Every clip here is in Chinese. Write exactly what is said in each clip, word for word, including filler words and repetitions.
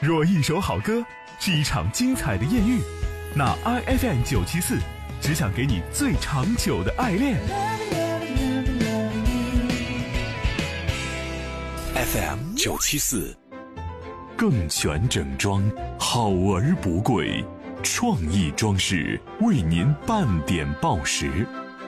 若一首好歌是一场精彩的艳遇，那 I F M 九七四只想给你最长久的爱恋。 F M 九七四，更全整装，好而不贵，创意装饰为您半点报时。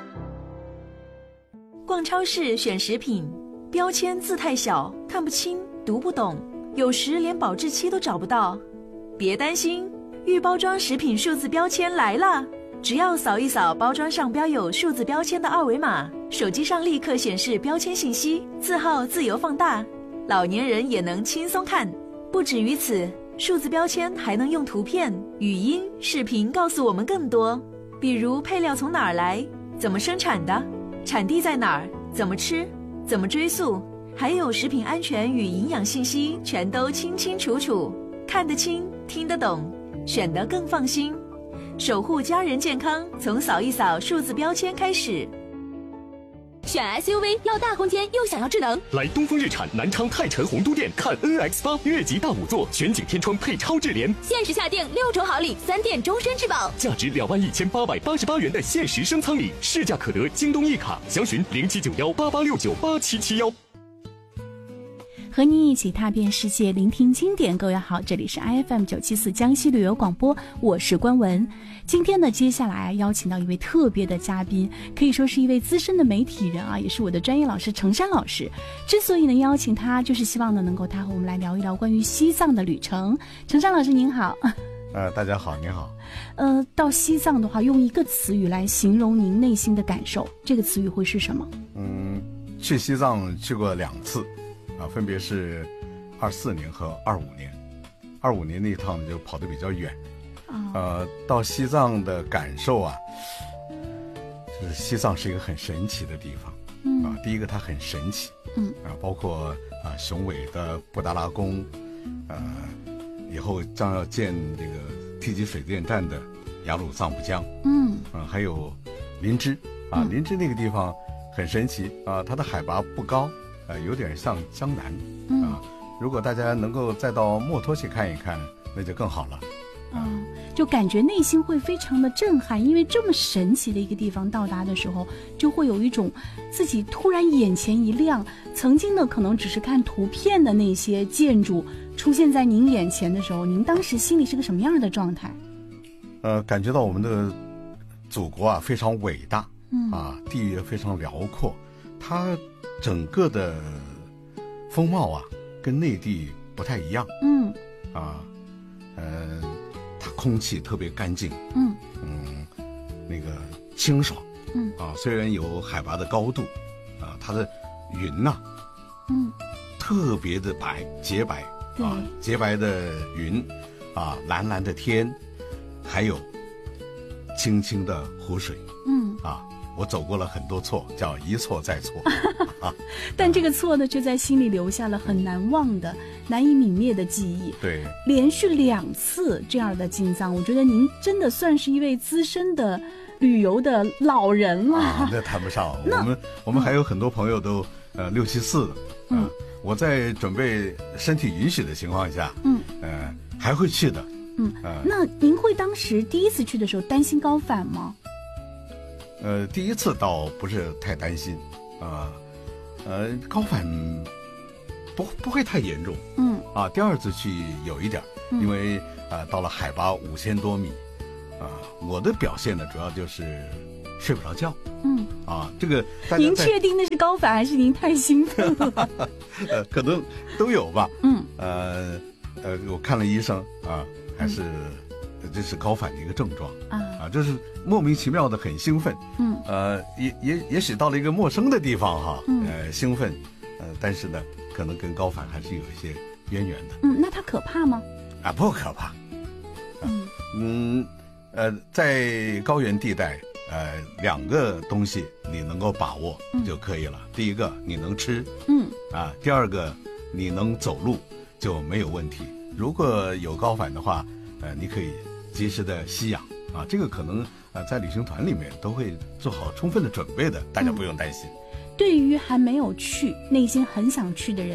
逛超市选食品，标签字太小，看不清，读不懂，有时连保质期都找不到。别担心，预包装食品数字标签来了！只要扫一扫包装上标有数字标签的二维码，手机上立刻显示标签信息，字号自由放大，老年人也能轻松看。不止于此，数字标签还能用图片、语音、视频告诉我们更多，比如配料从哪儿来，怎么生产的，产地在哪儿，怎么吃，怎么追溯，还有食品安全与营养信息，全都清清楚楚，看得清，听得懂，选得更放心。守护家人健康，从扫一扫数字标签开始。 选 S U V 要大空间又想要智能， 来东风日产南昌泰辰鸿都店看 N X 八越级大五座，全景天窗配超智联， 限时下定六重好礼，三店终身质保， 价值两万一千八百八十八元的限时升舱礼，市价可得京东一卡，详询零七九幺八八六九八七七幺。 和你一起踏遍世界，聆听经典。各位好，这里是 I F M 九七四江西旅游广播，我是关文。今天呢，接下来邀请到一位特别的嘉宾，可以说是一位资深的媒体人啊，也是我的专业老师程山老师。之所以能邀请他，就是希望呢，能够他和我们来聊一聊关于西藏的旅程。程山老师您好。 呃，大家好，您好。 呃，到西藏的话，用一个词语来形容您内心的感受，这个词语会是什么？ 嗯，去西藏去过两次。啊，分别是二四年和二五年。二五年那一趟就跑得比较远，呃，到西藏的感受啊，就是西藏是一个很神奇的地方。嗯啊，第一个它很神奇，嗯啊，包括啊雄伟的布达拉宫，呃，以后将要建这个梯级水电站的雅鲁藏布江，嗯啊，还有林芝啊，嗯、林芝那个地方很神奇啊，它的海拔不高。呃，有点像江南，嗯、啊，如果大家能够再到墨脱去看一看，那就更好了。 嗯、呃，就感觉内心会非常的震撼，因为这么神奇的一个地方到达的时候，就会有一种自己突然眼前一亮，曾经呢可能只是看图片的那些建筑出现在您眼前的时候，您当时心里是个什么样的状态？ 呃，感觉到我们的祖国啊非常伟大，嗯啊，地域非常辽阔，它整个的风貌啊，跟内地不太一样。嗯，啊，呃，它空气特别干净。嗯嗯，那个清爽。嗯啊，虽然有海拔的高度，啊，它的云呐、啊，嗯，特别的白，洁白。啊，洁白的云，啊，蓝蓝的天，还有清清的湖水。嗯啊。我走过了很多错，叫一错再错。啊、 但这个错呢，却在心里留下了很难忘的、难以泯灭的记忆。 对， 连续两次这样的进藏，我觉得您真的算是一位资深的旅游的老人了。 啊、那谈不上，我们我们还有很多朋友都、嗯、呃六七四了。嗯、呃，我在准备身体允许的情况下，嗯，呃，还会去的。 嗯，呃、那您会当时第一次去的时候担心高反吗？ 呃，第一次倒不是太担心，啊、呃，呃，高反不不会太严重，嗯，啊，第二次去有一点，嗯、因为啊、呃，到了海拔五千多米，啊、呃，我的表现呢，主要就是睡不着觉，嗯，啊，这个您确定那是高反还是您太兴奋了？ 呃，可能都有吧，嗯，呃呃，我看了医生啊，还是。嗯这是高反的一个症状啊啊，就是莫名其妙的很兴奋，嗯，呃，也也也许到了一个陌生的地方哈，嗯、呃，兴奋，呃，但是呢，可能跟高反还是有一些渊源的。 嗯，那它可怕吗？ 啊，不可怕。嗯嗯，呃，在高原地带，呃，两个东西你能够把握就可以了。嗯、第一个你能吃，嗯，啊，第二个你能走路就没有问题。如果有高反的话，呃，你可以及时的吸氧啊，这个可能呃在旅行团里面都会做好充分的准备的，大家不用担心。 嗯、对于还没有去、内心很想去的人，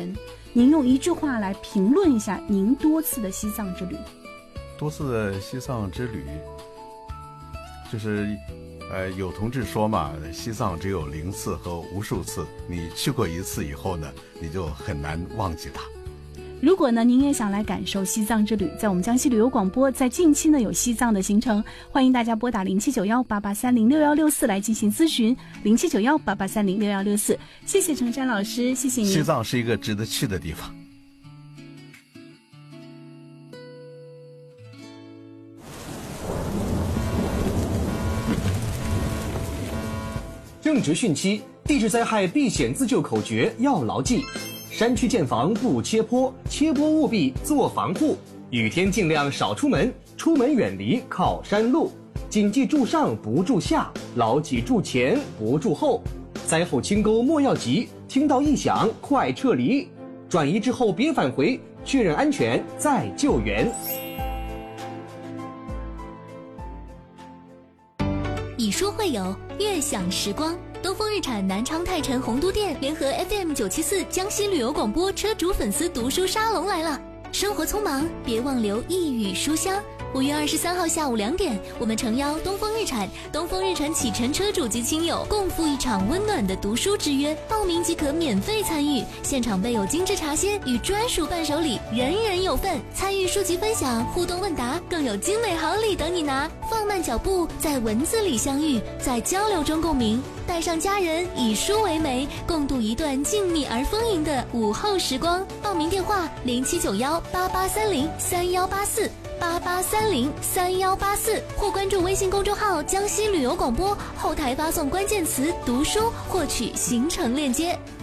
您用一句话来评论一下您多次的西藏之旅。 多次的西藏之旅，就是呃，有同志说嘛，西藏只有零次和无数次，你去过一次以后呢，你就很难忘记它。 如果呢您也想来感受西藏之旅，在我们江西旅游广播在近期呢有西藏的行程，欢迎大家拨打零七九幺八八三零六幺六四来进行咨询，零七九幺八八三零六幺六四。谢谢程山老师，谢谢您。 西藏是一个值得去的地方。 正值汛期，地质灾害避险自救口诀要牢记：山区建房不切坡，切坡务必做防护。雨天尽量少出门，出门远离靠山路。谨记住上不住下，牢记住前不住后。灾后清沟莫要急，听到异响快撤离。转移之后别返回，确认安全再救援。 以书会友，悦享时光。东风日产南昌泰城洪都店联合 F M 九七四江西旅游广播车主粉丝读书沙龙来了。生活匆忙，别忘留一语书香。五月二十三号下午两点，我们诚邀东风日产、东风日产启辰车主及亲友共赴一场温暖的读书之约，报名即可免费参与。现场备有精致茶歇与专属伴手礼，人人有份。参与书籍分享、互动问答，更有精美好礼等你拿。放慢脚步，在文字里相遇，在交流中共鸣。带上家人，以书为媒，共度一段静谧而丰盈的午后时光。报名电话：零七九幺八八三零三幺八四。八八三零三幺八四，或关注微信公众号江西旅游广播，后台发送关键词读书获取行程链接。